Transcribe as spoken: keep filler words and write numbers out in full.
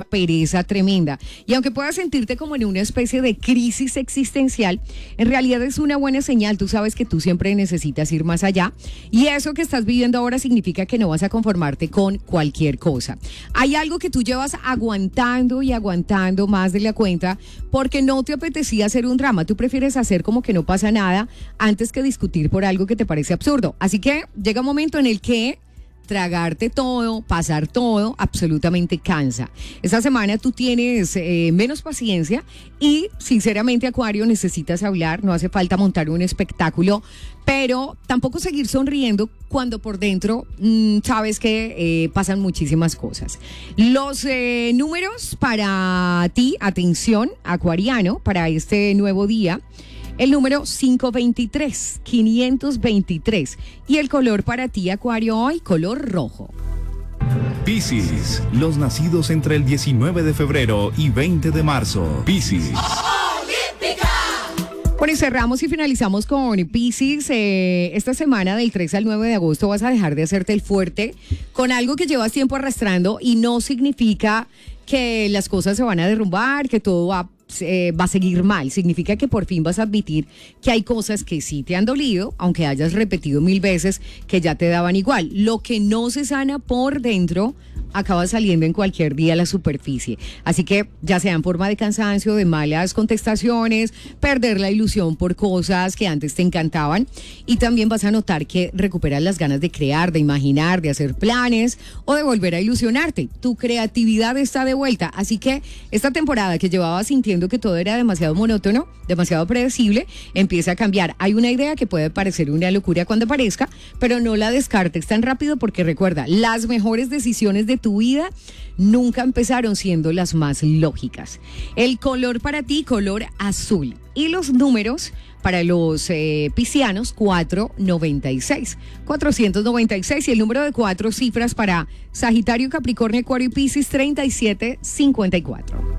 pereza tremenda. Y aunque puedas sentirte como en una especie de crisis existencial, en realidad es una buena señal. Tú sabes que tú siempre necesitas ir más allá. Y eso que estás viviendo ahora significa que no vas a conformarte con cualquier cosa. Hay algo que tú llevas aguantando y aguantando más de la cuenta porque no te apetecía hacer un drama. Tú prefieres hacer como que no pasa nada antes que discutir por algo que te parece absurdo. Así que llega un momento en el que tragarte todo, pasar todo, absolutamente cansa. Esta semana tú tienes eh, menos paciencia y sinceramente, Acuario, necesitas hablar, no hace falta montar un espectáculo, pero tampoco seguir sonriendo cuando por dentro mmm, sabes que eh, pasan muchísimas cosas. Los eh, números para ti, atención, acuariano, para este nuevo día. El número quinientos veintitrés, quinientos veintitrés. Y el color para ti, Acuario, hoy, color rojo. Piscis, los nacidos entre el diecinueve de febrero y veinte de marzo. Piscis. Bueno, y cerramos y finalizamos con Piscis. Eh, esta semana del tres al nueve de agosto vas a dejar de hacerte el fuerte con algo que llevas tiempo arrastrando y no significa que las cosas se van a derrumbar, que todo va Eh, va a seguir mal. Significa que por fin vas a admitir que hay cosas que sí te han dolido, aunque hayas repetido mil veces que ya te daban igual. Lo que no se sana por dentro acaba saliendo en cualquier día a la superficie. Así que ya sea en forma de cansancio, de malas contestaciones, perder la ilusión por cosas que antes te encantaban, y también vas a notar que recuperas las ganas de crear, de imaginar, de hacer planes o de volver a ilusionarte. Tu creatividad está de vuelta. Así que esta temporada que llevabas sintiendo que todo era demasiado monótono, demasiado predecible, empieza a cambiar. Hay una idea que puede parecer una locura cuando aparezca, pero no la descartes tan rápido porque recuerda, las mejores decisiones de tu vida nunca empezaron siendo las más lógicas. El color para ti, color azul. Y los números para los eh, piscianos, cuatrocientos noventa y seis. cuatrocientos noventa y seis y el número de cuatro cifras para Sagitario, Capricornio, Acuario y Piscis, treinta y siete cincuenta y cuatro.